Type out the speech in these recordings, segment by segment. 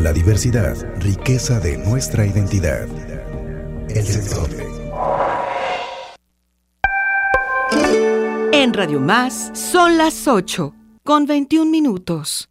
La diversidad, riqueza de nuestra identidad. El Sensontle. En Radio Más son las 8:21.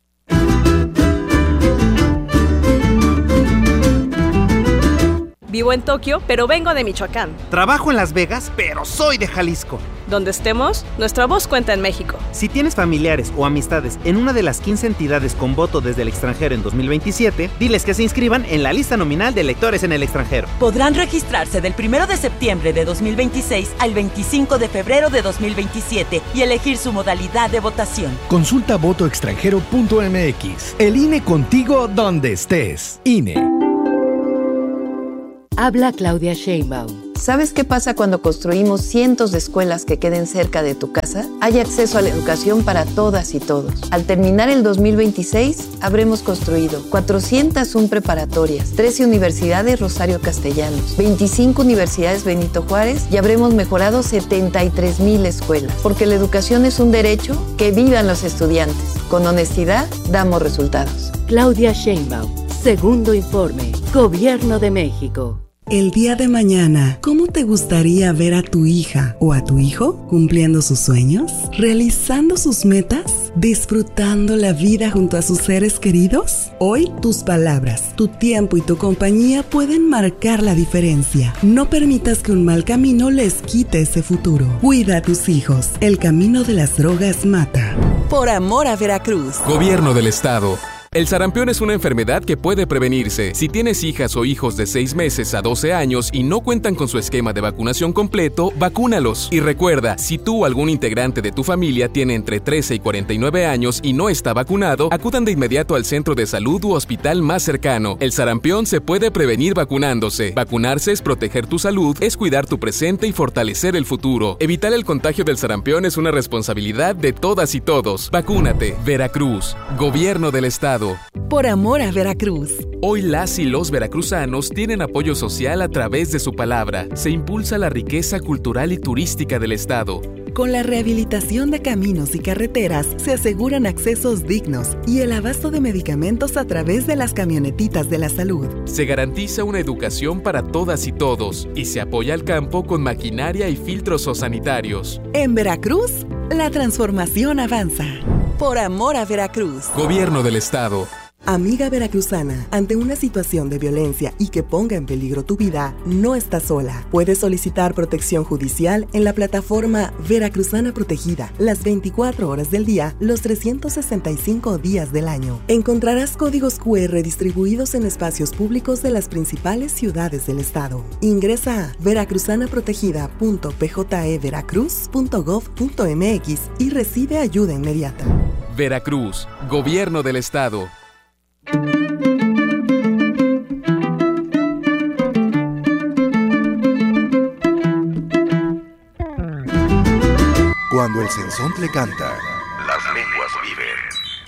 Vivo en Tokio, pero vengo de Michoacán. Trabajo en Las Vegas, pero soy de Jalisco. Donde estemos, nuestra voz cuenta en México. Si tienes familiares o amistades en una de las 15 entidades con voto desde el extranjero en 2027, diles que se inscriban en la lista nominal de electores en el extranjero. Podrán registrarse del 1 de septiembre de 2026 al 25 de febrero de 2027 y elegir su modalidad de votación. Consulta votoextranjero.mx. El INE contigo donde estés. INE. Habla Claudia Sheinbaum. ¿Sabes qué pasa cuando construimos cientos de escuelas que queden cerca de tu casa? Hay acceso a la educación para todas y todos. Al terminar el 2026, habremos construido 401 preparatorias, 13 universidades Rosario Castellanos, 25 universidades Benito Juárez y habremos mejorado 73,000 escuelas. Porque la educación es un derecho, que vivan los estudiantes. Con honestidad, damos resultados. Claudia Sheinbaum. Segundo informe. Gobierno de México. El día de mañana, ¿cómo te gustaría ver a tu hija o a tu hijo cumpliendo sus sueños, realizando sus metas, disfrutando la vida junto a sus seres queridos? Hoy, tus palabras, tu tiempo y tu compañía pueden marcar la diferencia. No permitas que un mal camino les quite ese futuro. Cuida a tus hijos. El camino de las drogas mata. Por amor a Veracruz. Gobierno del Estado. El sarampión es una enfermedad que puede prevenirse. Si tienes hijas o hijos de 6 meses a 12 años y no cuentan con su esquema de vacunación completo, vacúnalos. Y recuerda, si tú o algún integrante de tu familia tiene entre 13 y 49 años y no está vacunado, acudan de inmediato al centro de salud u hospital más cercano. El sarampión se puede prevenir vacunándose. Vacunarse es proteger tu salud, es cuidar tu presente y fortalecer el futuro. Evitar el contagio del sarampión es una responsabilidad de todas y todos. Vacúnate. Veracruz. Gobierno del Estado. Por amor a Veracruz. Hoy las y los veracruzanos tienen apoyo social a través de su palabra. Se impulsa la riqueza cultural y turística del Estado. Con la rehabilitación de caminos y carreteras se aseguran accesos dignos y el abasto de medicamentos a través de las camionetitas de la salud. Se garantiza una educación para todas y todos y se apoya al campo con maquinaria y filtros sanitarios. En Veracruz, la transformación avanza. Por amor a Veracruz. Gobierno del Estado. Amiga veracruzana, ante una situación de violencia y que ponga en peligro tu vida, no estás sola. Puedes solicitar protección judicial en la plataforma Veracruzana Protegida, las 24 horas del día, los 365 días del año. Encontrarás códigos QR distribuidos en espacios públicos de las principales ciudades del estado. Ingresa a veracruzanaprotegida.pjeveracruz.gov.mx y recibe ayuda inmediata. Veracruz, Gobierno del Estado. Cuando el Sensontle canta, las lenguas viven.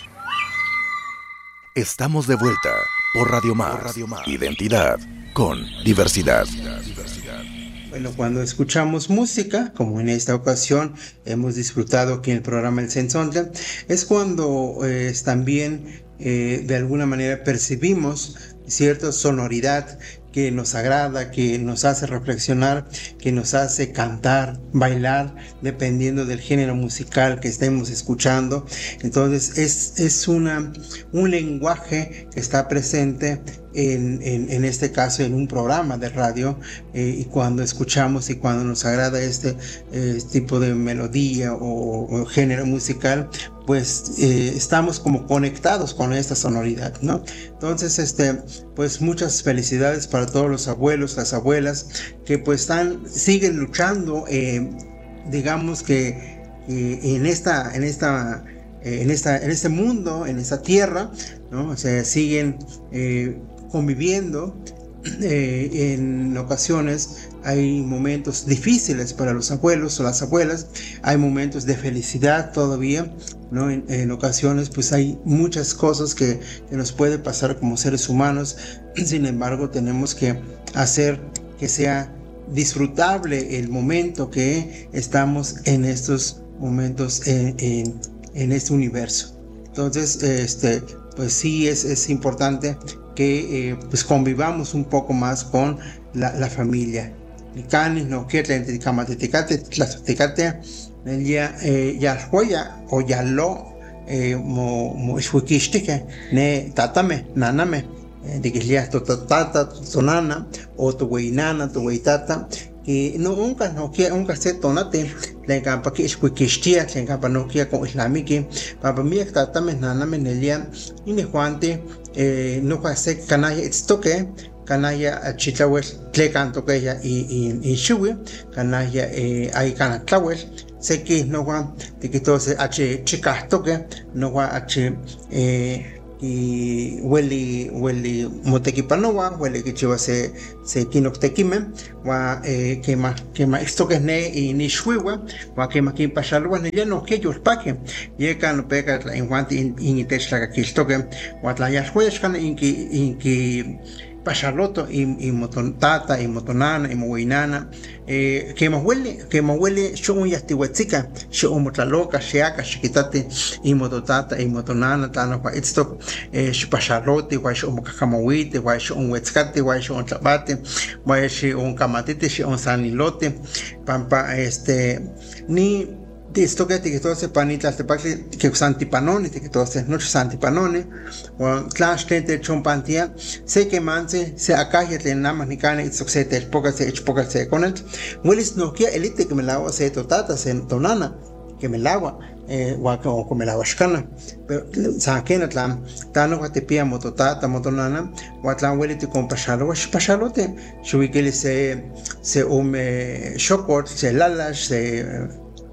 Estamos de vuelta por Radio Más. Identidad con diversidad. Bueno, cuando escuchamos música, como en esta ocasión hemos disfrutado aquí en el programa El Sensontle, es cuando también de alguna manera percibimos cierta sonoridad que nos agrada, que nos hace reflexionar, que nos hace cantar, bailar, dependiendo del género musical que estemos escuchando. Entonces es un lenguaje que está presente en este caso en un programa de radio, y cuando escuchamos y cuando nos agrada este tipo de melodía o género musical, pues estamos como conectados con esta sonoridad, ¿no? Entonces, pues muchas felicidades para todos los abuelos, las abuelas que pues siguen luchando, digamos que en este mundo, en esta tierra, ¿no? O sea, siguen conviviendo. En ocasiones hay momentos difíciles para los abuelos o las abuelas, hay momentos de felicidad todavía, ¿no? En ocasiones pues hay muchas cosas que nos puede pasar como seres humanos. Sin embargo, tenemos que hacer que sea disfrutable el momento que estamos en estos momentos en este universo. Entonces, pues sí es importante que pues convivamos un poco más con la familia. Y canis no quiere tikamatecate ya joya o ya lo mo ishuikishtike ne tatame naname de que ya tu tata tu nana o tu weinana tu weitata y nunca se tonate le campa que ishuikishtia le campa no quiere con islamiki papa mi tatame naname nelia y ne juante no hace canaya estoque canaya chitlawel tle canto que ella y shui canaya hay canatlawel sé que no va de que todo se h chicas toque no va h y hueli motequipanoa hueli que chiva se quinoctequime va quema esto que es ne y ni shuiwa va quema que pasarlo ne ya no que yo paque llega no pega en guante in tesla que esto que va la ya juez can in que pasarloto y motontata y motonana y moinana que más huele yo ya te huetica yo motlaloca sheaka chiquitate y mototata y motonana tano pa esto pasarlote guay yo mocacamawite guay yo un huetzcate guay yo un tlapate guay yo un camatete yo un sanilote pampa ni de esto que todo se panita te parece que santipanone que todo se noche santipanone o clash de chompantia se que manse se acá ya le nada más ni cane y se te poca se con él mueles no que elite que me lava se totata se tonana que me lava o como la vascana pero saquena tlam tano te pia mototata motonana o tlam huele te con pasalote shuikele se shoport se lalas se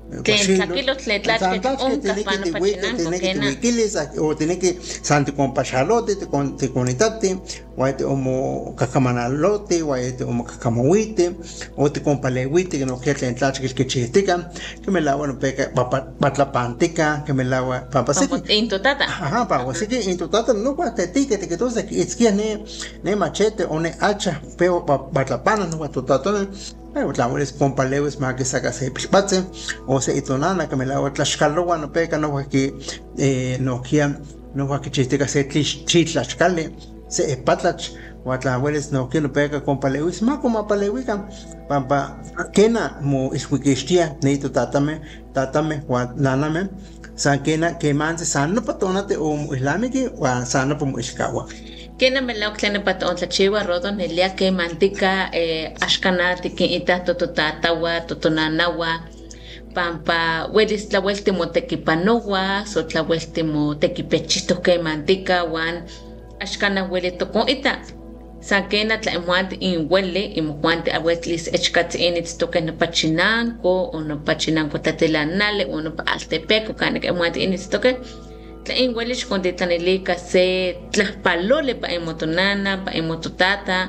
o tiene que santi con pachalote te conectate guayte como cacamanalote guayte como cacamahuite o te con palewite que no quiere entrar que chitica que me lava no peca patla pantica que me lava papa se intotata ajá pago así que intotata no va te tique que todo es que ne machete o ne hacha pero patla pana no va totata la voz con palewes más que saca se pispatse o se itonana que me la otra escalogua no peca no que no va que chiste que se chitlachcale se espatlach o la voz no que no peca con palewes más como palewica pampa kena mo iswikistia neito tatame o naname sankena que manse sano patonate o islamiki o sano como iskawa Kena melao klene paton tlachiwa rodo nelia que mantica ashkanati que ita tototatawa totonanawa pampa welis la vuelta motequipanowa so la vuelta motequipechito que mantica wan ashkana huele toko ita sankena tla muante in huele y muante a wetlis echkat in it toque no pachinanco o no pachinanco tatelanale o no altepec o cane que muante in it toque en huelish con detanelica se tlaspalole pa emotonana pa emototata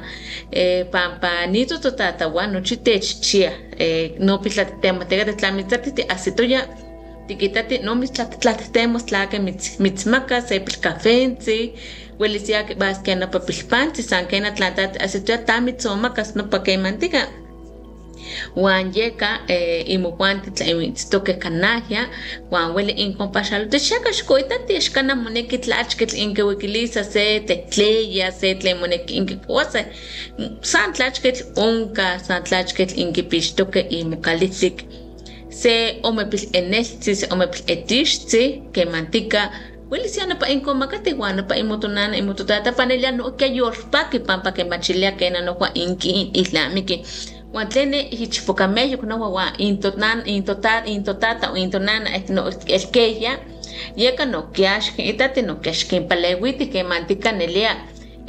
pa nito totata wano chitech chia no pitlatema tega tlamitati asitoya tiquitate no mitlatemos tlaque mitzmaca se pilcafenzi huelisia que vas que no papilpanti sankena tlatat asitoya tamitsomacas no pa que mantica Juan Yeka y Muguante toque canalla, Juan huele incompasable. Te chacas coita, te escana moneki tlachket inque wikiliza se te tleya, se tle moneki inque cosa. San tlachket unca, san tlachket inque pistoque y mucalitic. Se omepil enesti, se omepil etishti, que mantica. Huele si ana pa incomacate guana pa imotonana imototata panelia no que yorpa que pampa que machilia que na no kwa inki islamiki. Guantlene hichpocamello no wa intotata o intonana no el que ya llega no que itate no que palewiti que mantica nelia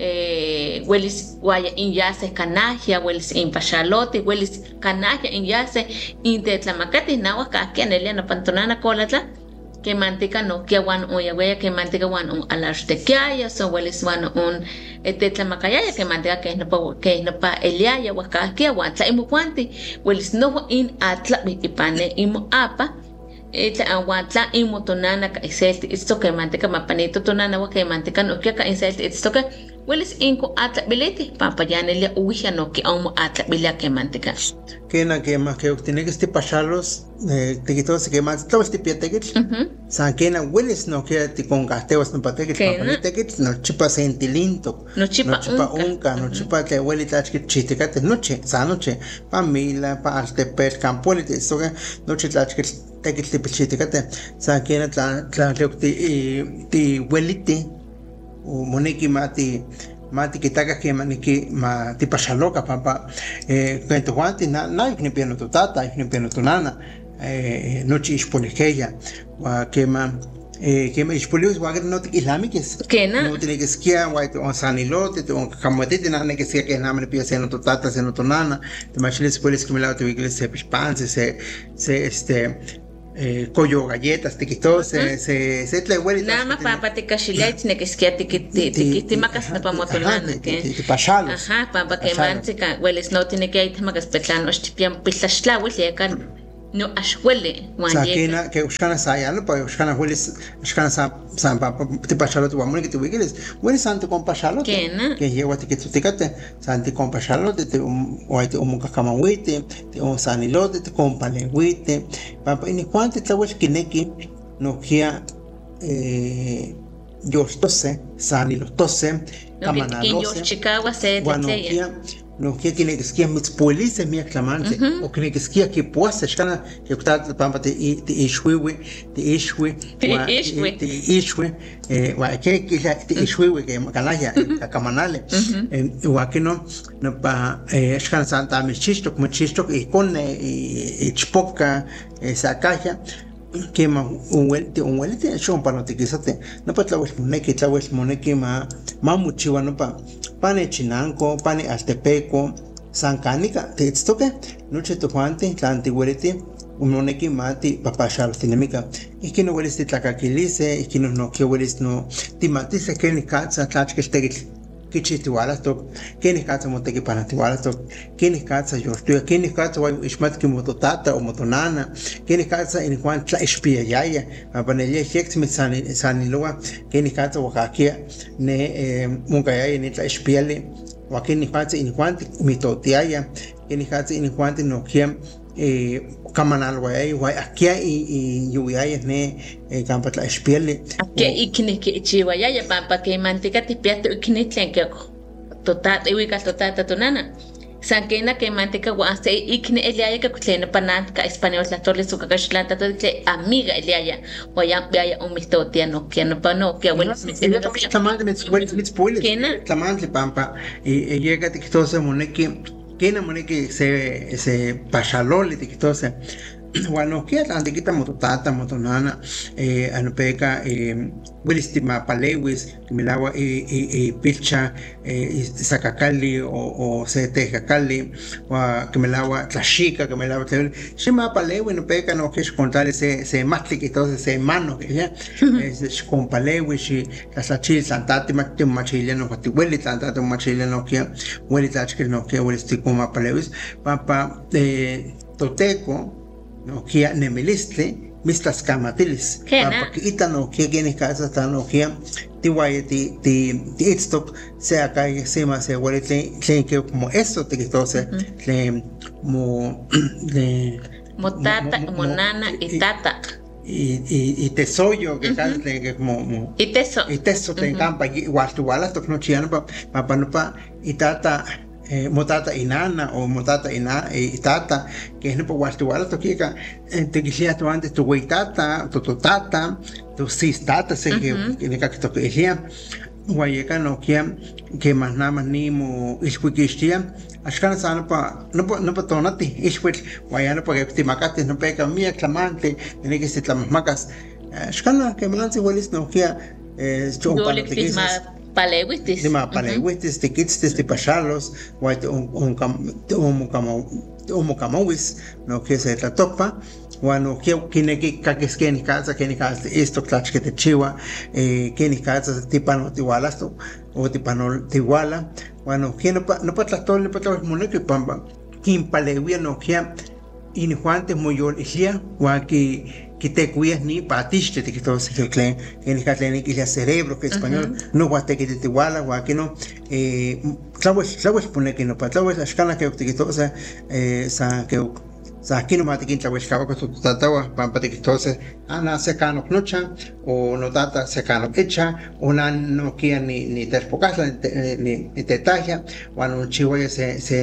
huelis guaya inyase canajia huelis impachalote huelis canajia inyase intetlamacate nawa que nelia no pantonana colatla que mantica no que wan o ya que mantica wan un alartequia so huelis wan un tetlamacaya que mantica que no pa eliaya waka que wan tla imuanti huelis no in atla ipane imu apa eta aguantla imotonana ka iselt esto que mantica mapanito tonana wa que mantica no que ka iselt esto que Hueles inco atlabilete, papayanelia uija no que amo atlabilia que manteca. Kena que más que tiene que pasarlos, te quitó se que más todo este pietequich. San kena hueles no que te con gasteos no patequich, papatequich, no chipa sentilinto, no chipa unca, no chipa te huele tachque chitecate noche, esa noche, pa mila, pa alte per campolite, eso que noche tachque tequich te chitecate, san kena tla te huelite, o moneki mati que taga que maniki ma ti pachaloca papa cuento guanti na ikni piano tu tata ikni piano tu nana noche ispolikeya wa que ma ispolius wa no te islamikes no tiene que esquiar wa on sanilote on camotete na que sea que na me pia seno tu tata seno tu nana te machiles polis que me la tu iglesia se pispanse se collo galletas te quitó se te huele nada más para te cachilai tiene que esquiate que te macas na pa motolana que te pachalos para que manteca hueles no tiene que ir te macas petlano stipiam pilashla huele kan no ashwele wanjeka que ushkana saya no pa ushkana hueles ushkana sa te pachalo tu amor que tu wigeles hueles santo con pachalo que lleva te que tu ticate santi con pachalo te oite kamahuite te o sanilote te con palehuite papa ni cuánto te hueles kineki no kia yostose sanilotose kamanalose chicago se te no que tiene que esquiar mit police mi aclamante o que esquiar que possa escana que está pampa te ishwe wa que te ishwe que canalla camanale o que no pa escana santa mi chisto como chisto y con chpoca esa caja que ma un huelte son para no te quisate no pa tlahues moneki ma muchiwa no pa pane chinanco pane altepeco sancanica te estoque noche tu juante la antiguerete un moneki mati papachal tinemica y que no hueles te tlacaquilice y que no que hueles no timatice que ni catsa tlachke stegit que chitualas to que ni catsa moteki para tiwalas to que ni catsa yo estoy que ni catsa wa ishmat que mototata o motonana que ni catsa en cuanto la espía yaya para nelia hex mit saniloa que ni catsa wakakia ne mungaya ni la espiale wa que ni catsa en cuanto mitotiaya que ni catsa en cuanto no que kamanal wai aquí y yuyaya ne campa la espiale que ikni que chiwaya pampa que manteca te piato ikni tlenke totata iwika totata tonana sankena que manteca guaste ikni eliaya que kutlena panantka español la torre su kakashlanta todle amiga eliaya waya baya un mitotia no que no pano que bueno tamante mit spoiler tamante pampa y llega te quitose moneki que no moneki se pachalole te quitose bueno que antiquita mototata motonana anupeca wilistima palewis que me lagua pilcha sacacali o se tejacali o que me lagua tlaxica que me lagua shima palewi no peca no que contar se matli que todo se mano que ya es con palewis y casachil santati machiliano que huele santati machiliano que huele tachque no que huele sticoma palewis papa toteco no que nemelistle mistas camatilis porque ita no que tiene casa tan no que tiwaye ti stop se acá se más se huele que como eso te quitó se le motata monana y tata y tesoyo que casi que como y teso te encampa igual tu balas to no chiano pa no pa y tata motata inana o motata y tata que no puedo guardar to que te quisiera tu antes tu tata tu tata tu sis tata se que ne que to que ya guayeka no que más nada más ni mo isquistia ashkan sana pa no pa tonati isquit guayana porque te macate no pega mía clamante tiene que se tlamacas ashkan que manse hueles no que chompa te palewis dima palewis te kits te pachalos white un camawis no que se topa bueno que ne que ni casa esto clutch que te chiva que ni casa tipo no te igualas o tipo no te iguala bueno que no pa tratar no pa mono que pamba kim palewia no que in juante muy yo decía wa que quitecuías ni patiste te quitó el clen en el cerebro que español no guate que te iguala gua que no sabes pone que no para sabes la escala que te quitó sa que aquí no mate quien sabes que tu tatawa pampa te quitó ana secano knocha o no tata secano echa una no quiere ni te pocas ni te taja o no chihuahua se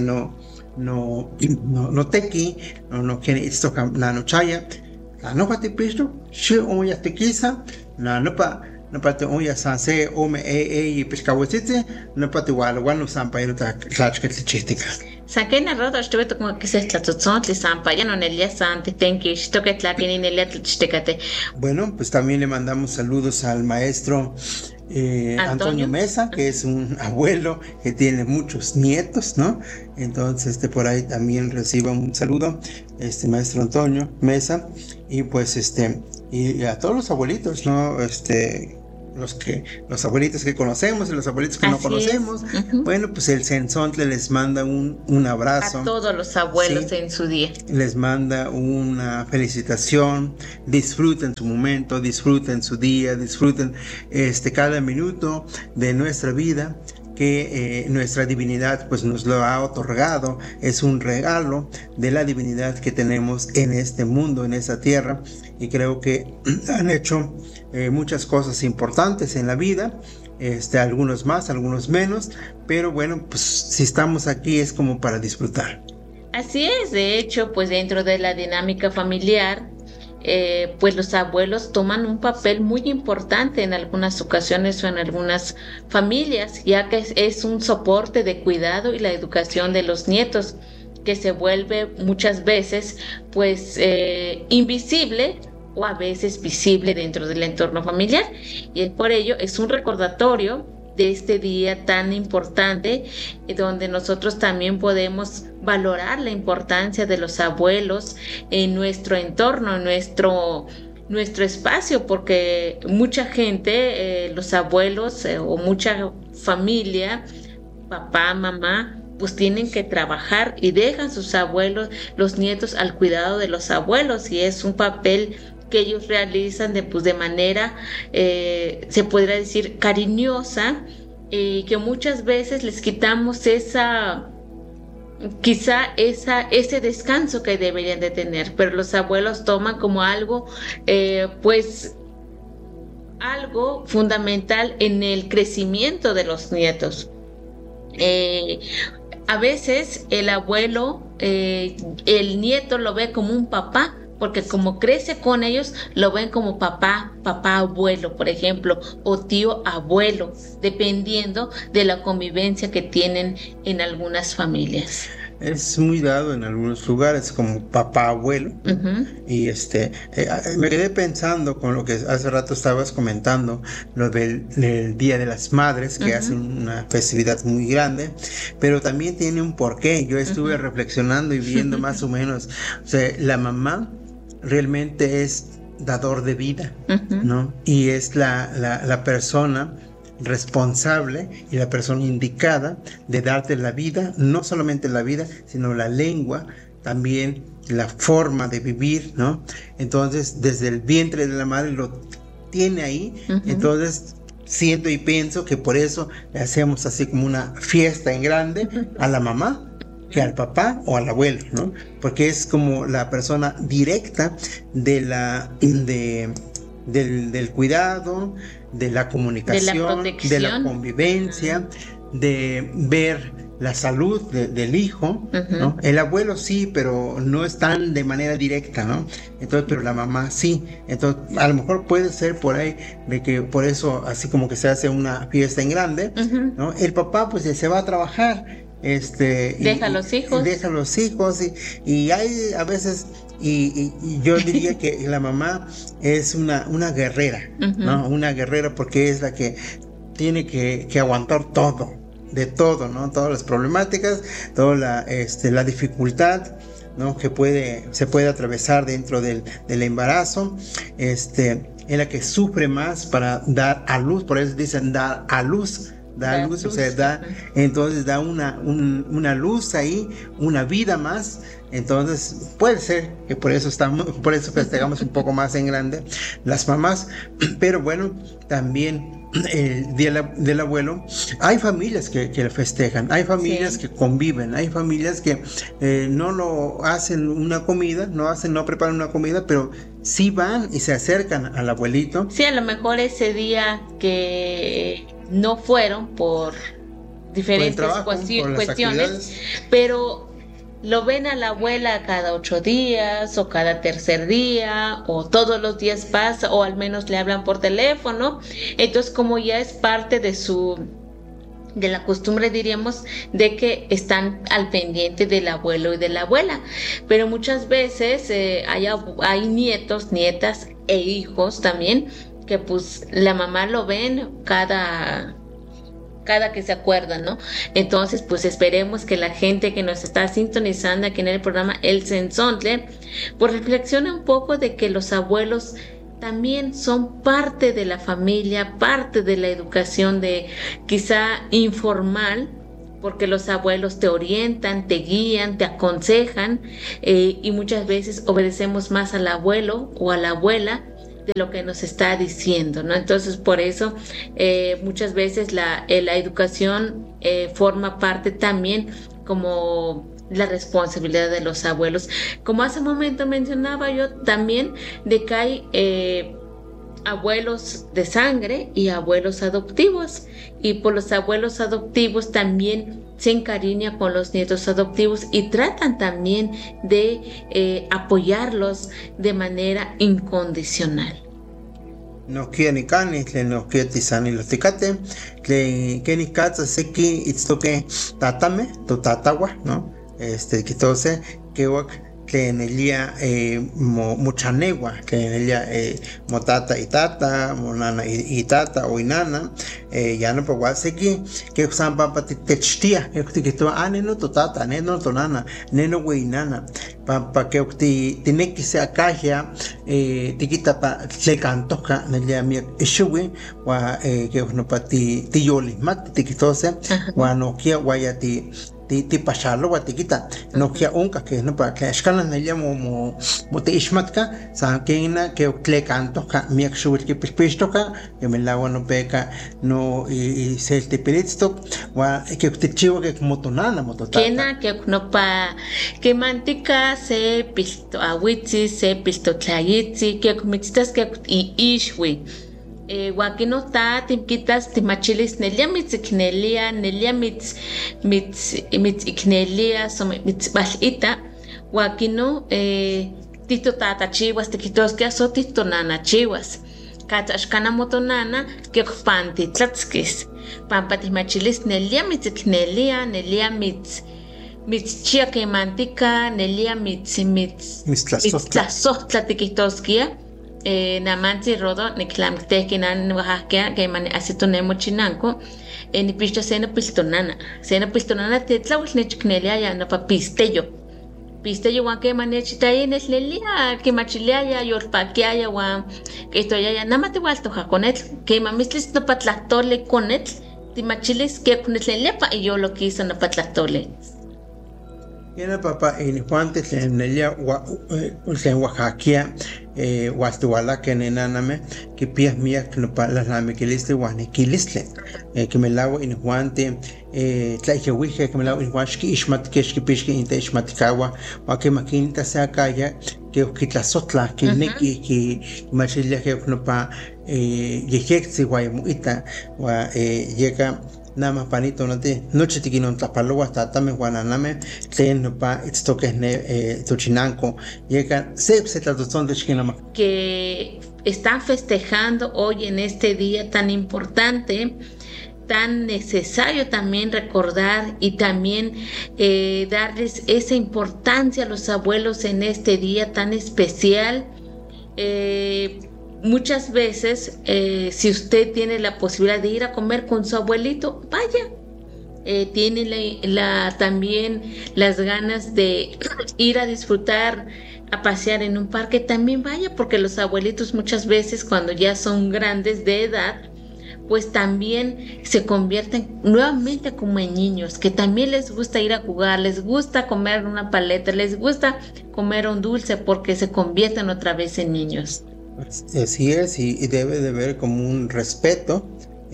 no teki no quiere esto na no chaya no pati pisto si oya te quisa no pa te oya sanse ome y pescawetite no pati wala no sampa irta clach que chistica Saquena roto estuve como que se tlatzotzon tlisampa ya no nelia santi tenki esto que tlaquini nelia tlchtekate. Bueno, pues también le mandamos saludos al maestro Antonio Mesa, que es un abuelo que tiene muchos nietos, ¿no? Entonces por ahí también reciba un saludo, maestro Antonio Mesa, y pues y a todos los abuelitos, ¿no? Los abuelitos que conocemos y los abuelitos que no conocemos. Bueno, pues el Sensontle les manda un abrazo. A todos los abuelos en su día. Les manda una felicitación. Disfruten su momento, disfruten su día, disfruten cada minuto de nuestra vida que nuestra divinidad pues nos lo ha otorgado. Es un regalo de la divinidad que tenemos en este mundo, en esta tierra, y creo que han hecho muchas cosas importantes en la vida, algunos más, algunos menos, pero bueno, pues si estamos aquí es como para disfrutar. Así es, de hecho, pues dentro de la dinámica familiar, pues los abuelos toman un papel muy importante en algunas ocasiones o en algunas familias, ya que es un soporte de cuidado y la educación de los nietos, que se vuelve muchas veces pues invisible o a veces visible dentro del entorno familiar, y por ello es un recordatorio de este día tan importante, donde nosotros también podemos valorar la importancia de los abuelos en nuestro entorno, en nuestro espacio, porque mucha gente, los abuelos o mucha familia, papá, mamá, pues tienen que trabajar y dejan sus abuelos, los nietos al cuidado de los abuelos, y es un papel que ellos realizan de manera, se podría decir, cariñosa, que muchas veces les quitamos ese descanso que deberían de tener, pero los abuelos toman como algo, algo fundamental en el crecimiento de los nietos. A veces el abuelo, el nieto lo ve como un papá, porque como crece con ellos, lo ven como papá abuelo, por ejemplo, o tío abuelo, dependiendo de la convivencia que tienen en algunas familias. Es muy dado en algunos lugares como papá abuelo. Y me quedé pensando con lo que hace rato estabas comentando, lo del Día de las Madres, que hacen una festividad muy grande, pero también tiene un porqué. Yo estuve reflexionando y viendo más o menos, la mamá realmente es dador de vida, ¿no? Y es la persona responsable y la persona indicada de darte la vida, no solamente la vida, sino la lengua, también la forma de vivir, ¿no? Entonces, desde el vientre de la madre lo tiene ahí. Entonces, siento y pienso que por eso le hacemos así como una fiesta en grande a la mamá, que al papá o al abuelo, ¿no? Porque es como la persona directa del cuidado, de la comunicación, de la convivencia, de ver la salud del hijo, ¿no? El abuelo sí, pero no es tan de manera directa, ¿no? Entonces, pero la mamá sí. Entonces, a lo mejor puede ser por ahí de que por eso así como que se hace una fiesta en grande, ¿no? El papá pues se va a trabajar. Deja los hijos y hay a veces y yo diría que la mamá es una guerrera, ¿no? Una guerrera, porque es la que tiene que aguantar todo, ¿no? Todas las problemáticas, toda la dificultad, ¿no? Que se puede atravesar dentro del embarazo, es la que sufre más para dar a luz. Por eso dicen dar a luz da luz, o sea, entonces da una luz ahí, una vida más. Entonces puede ser que por eso festejamos un poco más en grande las mamás, pero bueno, también el día del abuelo, hay familias que lo festejan, hay familias que conviven, hay familias que no lo hacen una comida, no preparan una comida, pero sí van y se acercan al abuelito. Sí, a lo mejor ese día que no fueron por diferentes cuestiones, pero lo ven a la abuela cada 8 días o cada tercer día o todos los días pasa, o al menos le hablan por teléfono. Entonces, como ya es parte de la costumbre, diríamos, de que están al pendiente del abuelo y de la abuela. Pero muchas veces hay nietos, nietas e hijos también que pues la mamá lo ven cada que se acuerdan, ¿no? Entonces, pues esperemos que la gente que nos está sintonizando aquí en el programa El Sensontle, pues reflexione un poco de que los abuelos también son parte de la familia, parte de la educación de quizá informal, porque los abuelos te orientan, te guían, te aconsejan, y muchas veces obedecemos más al abuelo o a la abuela de lo que nos está diciendo, ¿no? Entonces, por eso muchas veces la educación forma parte también como la responsabilidad de los abuelos. Como hace un momento mencionaba yo también de que hay abuelos de sangre y abuelos adoptivos, y por los abuelos adoptivos también se encariña con los nietos adoptivos y tratan también de apoyarlos de manera incondicional. No quiere cani, no quiere tisani los ticate, que ni casa seki itztoque tatame, tu tatawa, ¿no? Que todo se que en el día muchanegua, que en el día motata y tata, monana y tata o inana, ya no puedo hacer que usan papa techtia, que tú neno tu tata, neno tu nana, neno güey nana, papa que tiene que ser acá ya, te quita pa le cantoca en el día mi eshuwe, que no pa ti yoli mat, te quitó se, no quiero guaya ti pashalo guatiquita no que unca que no para que escalan le llamo te ishmatka sanquena que le canto ka mi axur que pistoka que me lago no peca no y se te piritsto wa que te chivo que motonana motota kena que no pa que mantica se pisto awitsi se pisto tlayitsi que comitistas que y ishwi Wakino ta timquitas timachilis nelia mitziknelia nelia mitziknelia mitzbalita wakino tito tata chiwas tiquitos que aso tito nana chiwas katashkana motonana que panti tlatskis pampa timachilis nelia mitziknelia nelia mitzchia que mantica nelia mitztlasotla tiquitosquia namansi rodo niklam tekinan Oaxaca que man asitonemo chinanco ni pisto seno pistonana tetlawil nechknelia ya no pisteyo wan que manechitayin eslelia que machilia ya yolpaquia ya wan que esto ya namate walto jaconet que mamislis no patlatole conet timachilis que conetlelia pa y yo lo quiso no patlatole. Yana papá en Juante en ella en Oaxaca Huastuala que nenaname que pies mías que no para las lamequilisle guanequilisle que me lavo en Juante tlaixewije que me lavo en Huaxki ishmatkeshki pishki inte ishmatkawa o que maquinita sea calla que quitasotla que neki que machilia que no para yejexi guaymuita wa llega nada más panito no te noche tiquino tapalo hasta también guananame tlen pa esto ne tuchinanco llega se traducción de chiquinama que están festejando hoy en este día tan importante, tan necesario también recordar y también darles esa importancia a los abuelos en este día tan especial. Muchas veces, si usted tiene la posibilidad de ir a comer con su abuelito, vaya. Tiene también las ganas de ir a disfrutar, a pasear en un parque, también vaya, porque los abuelitos muchas veces cuando ya son grandes de edad, pues también se convierten nuevamente como en niños, que también les gusta ir a jugar, les gusta comer una paleta, les gusta comer un dulce, porque se convierten otra vez en niños. Así es, y debe de haber como un respeto,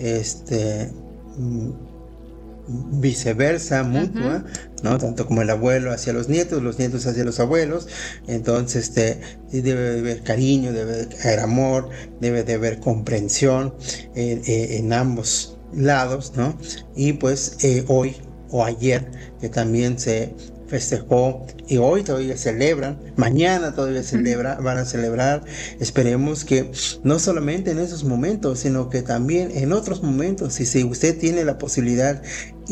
viceversa, mutua, ¿no? Tanto como el abuelo hacia los nietos hacia los abuelos. Entonces debe de haber cariño, debe de haber amor, debe de haber comprensión en ambos lados, ¿no? Y pues hoy o ayer, que también se festejó, y hoy todavía celebran, mañana todavía van a celebrar. Esperemos que no solamente en esos momentos, sino que también en otros momentos, y si usted tiene la posibilidad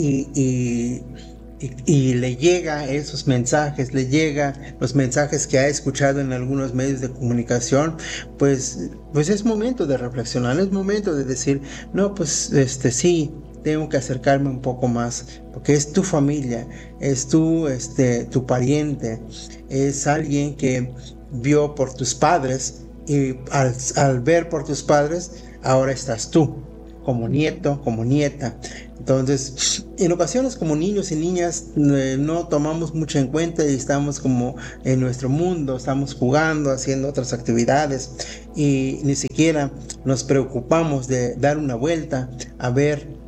y le llega esos mensajes, le llega los mensajes que ha escuchado en algunos medios de comunicación, pues es momento de reflexionar, es momento de decir, no, pues sí, tengo que acercarme un poco más, porque es tu familia, es tu pariente, es alguien que vio por tus padres, y al ver por tus padres, ahora estás tú, como nieto, como nieta. Entonces, en ocasiones como niños y niñas no tomamos mucho en cuenta y estamos como en nuestro mundo, estamos jugando, haciendo otras actividades, y ni siquiera nos preocupamos de dar una vuelta a ver,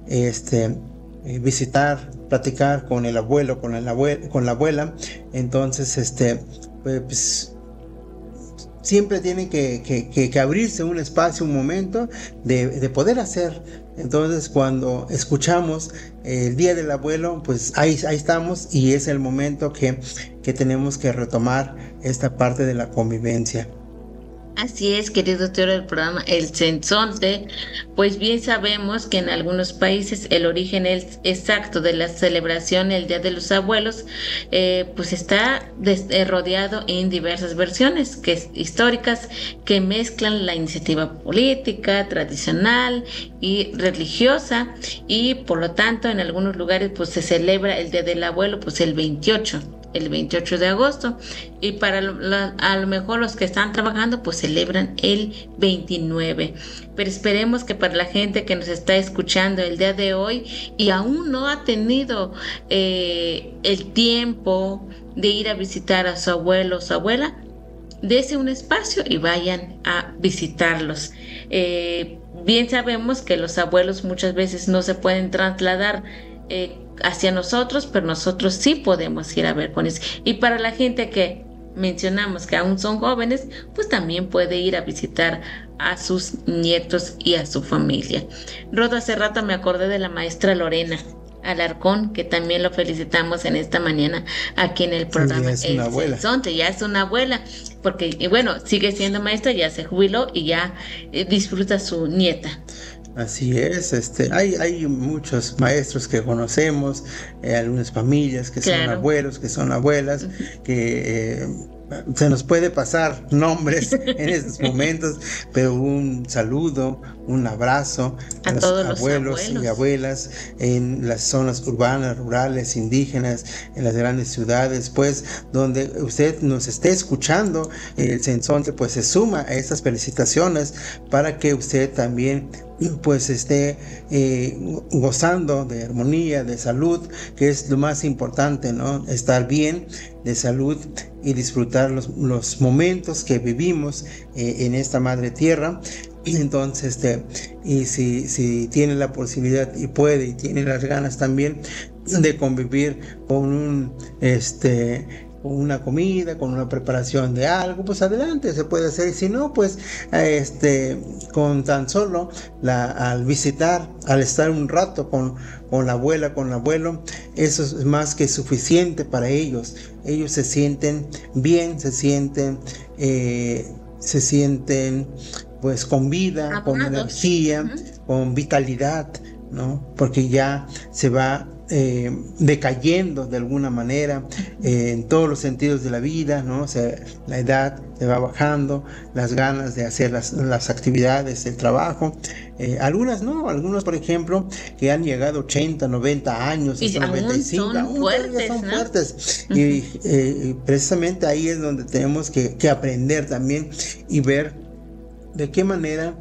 visitar, platicar con el abuelo, con la abuela. Entonces, pues siempre tiene que abrirse un espacio, un momento de poder hacer. Entonces, cuando escuchamos el Día del Abuelo, pues ahí estamos, y es el momento que tenemos que retomar esta parte de la convivencia. Así es, querido teórico del programa El Sensonte, pues bien sabemos que en algunos países el origen exacto de la celebración el Día de los Abuelos pues está rodeado en diversas versiones históricas que mezclan la iniciativa política, tradicional y religiosa, y por lo tanto en algunos lugares pues se celebra el Día del Abuelo pues el 28 de agosto, y para a lo mejor los que están trabajando pues celebran el 29, pero esperemos que para la gente que nos está escuchando el día de hoy y aún no ha tenido el tiempo de ir a visitar a su abuelo o su abuela, dése un espacio y vayan a visitarlos. Bien sabemos que los abuelos muchas veces no se pueden trasladar hacia nosotros, pero nosotros sí podemos ir a ver con eso. Y para la gente que mencionamos que aún son jóvenes, pues también puede ir a visitar a sus nietos y a su familia. Rodo, hace rato me acordé de la maestra Lorena Alarcón, que también lo felicitamos en esta mañana aquí en el programa. Ya es una abuela. Ya es una abuela, porque bueno, sigue siendo maestra, ya se jubiló y ya disfruta su nieta. Así es, hay muchos maestros que conocemos, algunas familias que son abuelos, que son abuelas, que se nos puede pasar nombres en estos momentos, pero un saludo, un abrazo a los abuelos y abuelas en las zonas urbanas, rurales, indígenas, en las grandes ciudades, pues donde usted nos esté escuchando, el Sensonte pues se suma a estas felicitaciones para que usted también pues esté gozando de armonía, de salud, que es lo más importante, ¿no? Estar bien de salud y disfrutar los momentos que vivimos en esta madre tierra. Y entonces, y si tiene la posibilidad y puede y tiene las ganas también de convivir con una comida, con una preparación de algo, pues adelante, se puede hacer. Y si no, pues con tan solo al visitar, al estar un rato con la abuela, con el abuelo, eso es más que suficiente para ellos. Ellos se sienten bien, se sienten pues con vida, con energía, con vitalidad, ¿no? Porque ya se va decayendo de alguna manera en todos los sentidos de la vida, ¿no? O sea, la edad se va bajando, las ganas de hacer las actividades, el trabajo. Algunas no, algunos por ejemplo que han llegado 80, 90 años, hasta 95, son fuertes, son ¿no? fuertes. Y precisamente ahí es donde tenemos que aprender también y ver de qué manera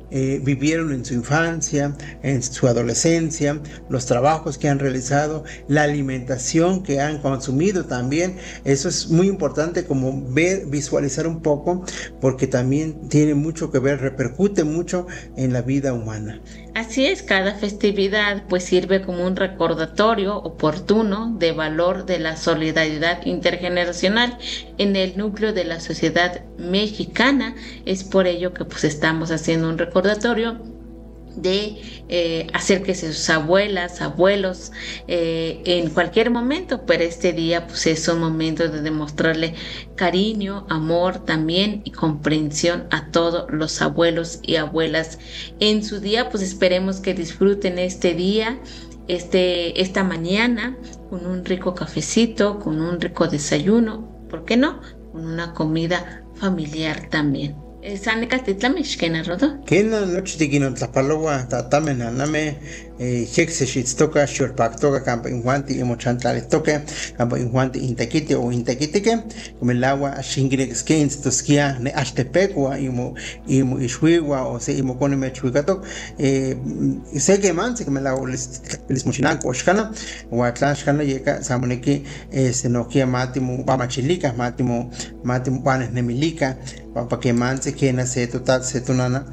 vivieron en su infancia, en su adolescencia, los trabajos que han realizado, la alimentación que han consumido también. Eso es muy importante, como visualizar un poco, porque también tiene mucho que ver, repercute mucho en la vida humana. Así es, cada festividad pues sirve como un recordatorio oportuno de valor de la solidaridad intergeneracional en el núcleo de la sociedad mexicana. Es por ello que pues estamos haciendo un recordatorio de hacer que sus abuelas, abuelos en cualquier momento, pero este día pues es un momento de demostrarle cariño, amor también y comprensión a todos los abuelos y abuelas en su día. Pues esperemos que disfruten este día, esta mañana, con un rico cafecito, con un rico desayuno, ¿por qué no? Con una comida familiar también. ¿Sane Castitla Mexicana, Rodo? Kena noche de Guino Tlapaloa, Tatamena, Name, Hexeshits toca, Shurpak toca, Campo Injuanti, Emochantales toca, Campo Injuanti, Intaquite o Intaquiteque, como el agua, Shingrex Keynes, Tosquia, Ne Ashtepecua, Imo Ishwigua, o se Imo Coneme Chuicato, sé que man, sé que me la hago les Mochinanco, Oshkana, o Atlashkana, Yeka, Samoneki, Senoquia Matimo, Bamachilica, Matimo, Panes Nemilica, para que man se quede, se total, se tunana.